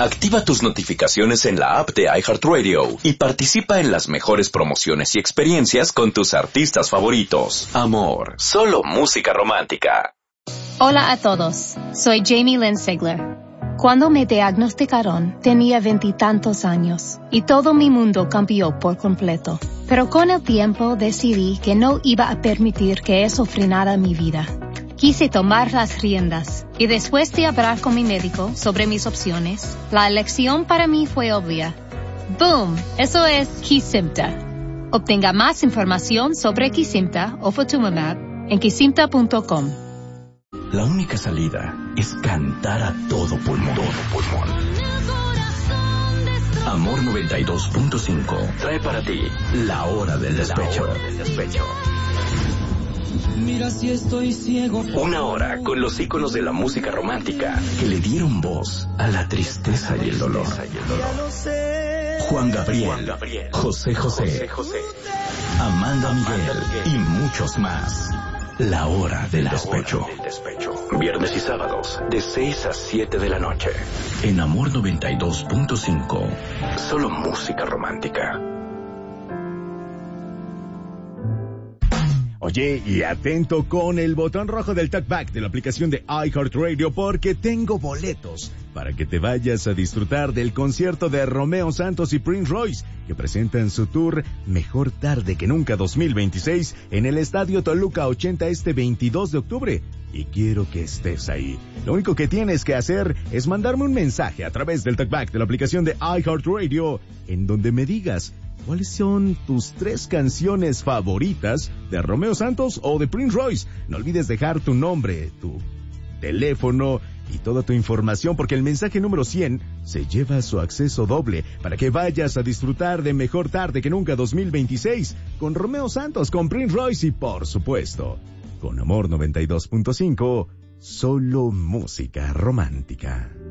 Activa tus notificaciones en la app de iHeartRadio y participa en las mejores promociones y experiencias con tus artistas favoritos. Amor, solo música romántica. Hola a todos, soy Jamie Lynn Sigler. Cuando me diagnosticaron, tenía 20 y tantos años y todo mi mundo cambió por completo. Pero con el tiempo decidí que no iba a permitir que eso frenara mi vida. Quise tomar las riendas y después de hablar con mi médico sobre mis opciones, la elección para mí fue obvia. ¡Boom! Eso es Kesimpta. Obtenga más información sobre Kesimpta o Ofatumumab en kesimpta.com. La única salida es cantar a todo pulmón. Amor 92.5 trae para ti La Hora del Despecho. Mira si estoy ciego. Una hora con los íconos de la música romántica que le dieron voz a la tristeza y el dolor. Juan Gabriel, José José, Amanda Miguel y muchos más. La Hora del Despecho. Viernes y sábados de 6 a 7 de la noche. En Amor 92.5. Solo música romántica. Oye, y atento con el botón rojo del talkback de la aplicación de iHeartRadio porque tengo boletos para que te vayas a disfrutar del concierto de Romeo Santos y Prince Royce, que presentan su tour Mejor Tarde que Nunca 2026 en el Estadio Toluca 80 este 22 de octubre. Y quiero que estés ahí. Lo único que tienes que hacer es mandarme un mensaje a través del talkback de la aplicación de iHeartRadio en donde me digas ¿cuáles son tus 3 canciones favoritas de Romeo Santos o de Prince Royce? No olvides dejar tu nombre, tu teléfono y toda tu información porque el mensaje número 100 se lleva su acceso doble para que vayas a disfrutar de Mejor Tarde que Nunca 2026 con Romeo Santos, con Prince Royce y por supuesto con Amor 92.5, solo música romántica.